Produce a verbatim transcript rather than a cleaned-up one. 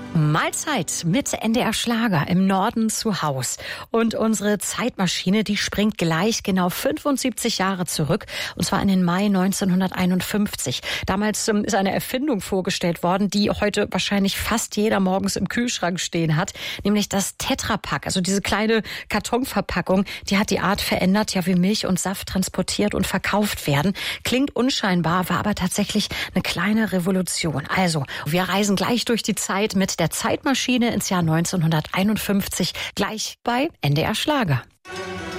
Mahlzeit mit N D R Schlager im Norden zu Haus. Und unsere Zeitmaschine, die springt gleich genau fünfundsiebzig Jahre zurück, und zwar in den Mai neunzehnhunderteinundfünfzig. Damals ähm, ist eine Erfindung vorgestellt worden, die heute wahrscheinlich fast jeder morgens im Kühlschrank stehen hat, nämlich das Tetra Pak, also diese kleine Kartonverpackung, die hat die Art verändert, ja, wie Milch und Saft transportiert und verkauft werden. Klingt unscheinbar, war aber tatsächlich eine kleine Revolution. Also, wir reisen gleich durch die Zeit mit der Zeitmaschine ins Jahr neunzehnhunderteinundfünfzig, gleich bei N D R Schlager.